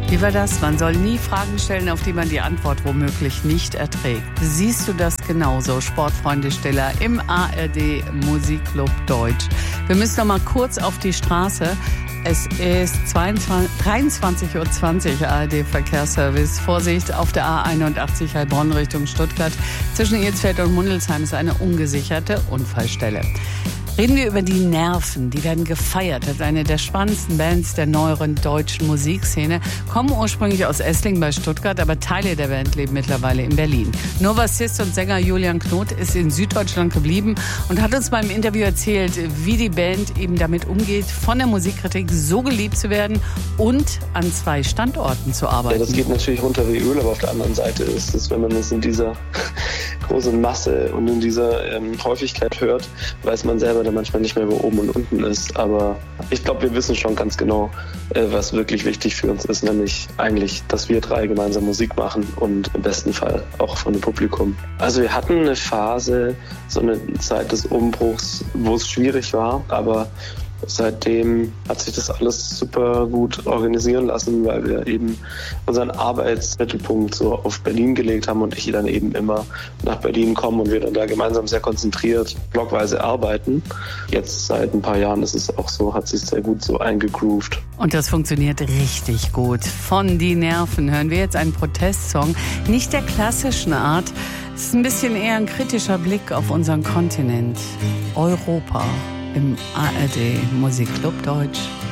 Wie war das? Man soll nie Fragen stellen, auf die man die Antwort womöglich nicht erträgt. Siehst du das genauso, Sportfreunde Stiller im ARD Musikclub Deutsch? Wir müssen noch mal kurz auf die Straße. Es ist 23:20 Uhr, ARD Verkehrsservice. Vorsicht, auf der A81 Heilbronn Richtung Stuttgart. Zwischen Ilsfeld und Mundelsheim ist eine ungesicherte Unfallstelle. Reden wir über die Nerven. Die werden gefeiert als eine der spannendsten Bands der neueren deutschen Musikszene. Kommen ursprünglich aus Esslingen bei Stuttgart, aber Teile der Band leben mittlerweile in Berlin. Nur Bassist und Sänger Julian Knot ist in Süddeutschland geblieben und hat uns beim Interview erzählt, wie die Band eben damit umgeht, von der Musikkritik so geliebt zu werden und an 2 Standorten zu arbeiten. Ja, das geht natürlich runter wie Öl, aber auf der anderen Seite ist es, wenn man es in dieser großen Masse und in dieser Häufigkeit hört, weiß man selber dann manchmal nicht mehr, wo oben und unten ist. Aber ich glaube, wir wissen schon ganz genau, was wirklich wichtig für uns ist, nämlich eigentlich, dass wir 3 gemeinsam Musik machen und im besten Fall auch von dem Publikum. Also wir hatten eine Phase, so eine Zeit des Umbruchs, wo es schwierig war, aber seitdem hat sich das alles super gut organisieren lassen, weil wir eben unseren Arbeitsmittelpunkt so auf Berlin gelegt haben und ich dann eben immer nach Berlin komme und wir dann da gemeinsam sehr konzentriert blockweise arbeiten. Jetzt seit ein paar Jahren ist es auch so, hat sich sehr gut so eingegroovt. Und das funktioniert richtig gut. Von Die Nerven hören wir jetzt einen Protestsong, nicht der klassischen Art. Es ist ein bisschen eher ein kritischer Blick auf unseren Kontinent, Europa. Im ARD Musikclub Deutsch.